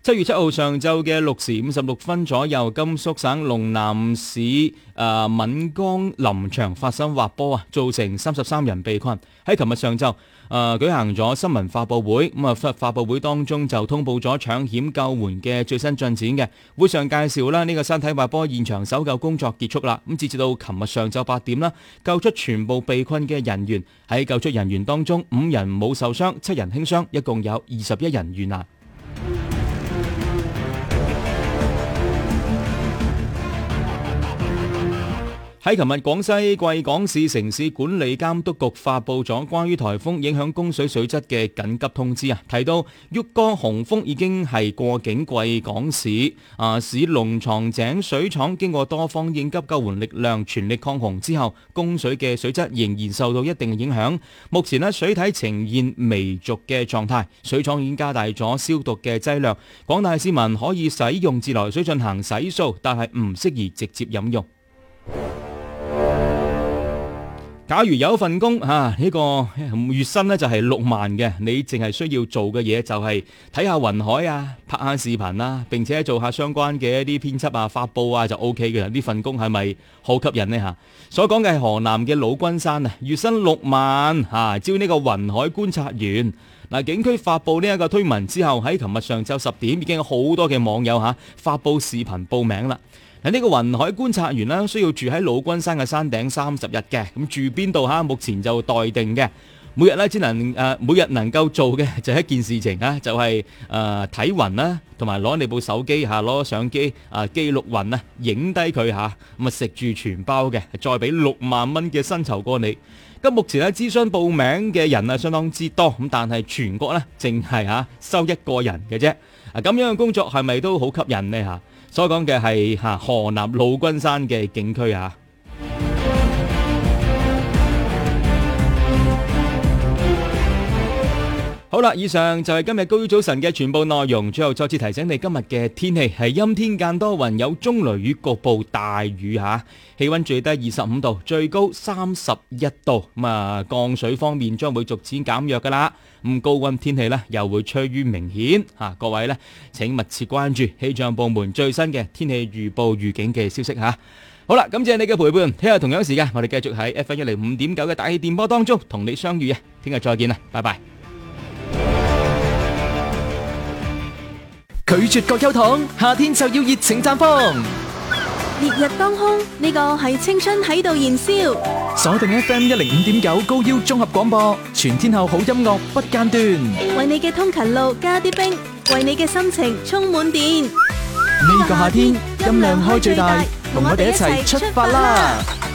7月7號上晝嘅6時56分左右，甘肅省龍南市岷江林場發生滑坡造成33人被困。喺琴日上晝舉行咗新聞發佈會，發佈會當中就通報咗搶險救援嘅最新進展嘅。會上介紹啦，呢個山體滑坡現場搜救工作結束啦。截至到琴日上晝8點啦，救出全部被困嘅人員。喺救出人員當中，5人冇受傷，7人輕傷，一共有21人遇難。喺琴日，廣西貴港市城市管理監督局發佈咗關於颱風影響供水水質嘅緊急通知提到旭哥洪峰已經係過境貴港市，市龍床井水廠經過多方應急救援力量全力抗洪之後，供水嘅水質仍然受到一定嘅影響。目前水體呈現微濁嘅狀態，水廠已經加大咗消毒嘅劑量，廣大市民可以使用自來水進行洗漱，但係唔適宜直接飲用。假如有一份工呢個月薪就係6萬嘅，你淨係需要做嘅嘢就係睇下雲海拍下視頻並且做下相關嘅一啲編輯發佈就 OK 嘅啦。呢份工係咪好吸引呢？所講嘅係河南嘅老君山月薪6萬招呢個雲海觀察員。警區發佈呢一個推文之後，喺琴日上晝10點已經有好多嘅網友發佈視頻報名啦。呢個雲海觀察員需要住喺老君山嘅山頂30日嘅，咁住邊度目前就待定嘅。每日能夠做嘅就係一件事情就係睇雲啦，同埋攞你部手機攞相機記錄雲影低佢咁食住全包嘅，再俾6萬蚊嘅薪酬過你。咁目前諮詢報名嘅人相當之多，咁但係全國淨係收1個人嘅啫。咁樣嘅工作係咪都好吸引呢？所講嘅係河南老君山嘅景區好啦，以上就係今日高於早晨嘅全部內容。最後再次提醒你，今日嘅天氣係陰天間多雲，有中雷雨，局部大雨氣溫最低25度，最高31度。降水方面將會逐漸減弱噶啦。高溫天氣又會趨於明顯各位請密切關注氣象部門最新嘅天氣預報預警嘅消息好啦，感謝你嘅陪伴。聽日同樣時間，我哋繼續喺 FM105.9 嘅大氣電波當中同你相遇聽日再見啦，拜拜。 拒絕葛優躺，夏天就要熱情綻放。 烈日當空，呢個係青春喺度燃燒。 鎖定 FM105.9 高腰綜合廣播，全天候好音樂不間斷。 為你嘅通勤路加啲冰，為你嘅心情充滿電。 呢個夏天音量開最大，同我哋一齊出發啦！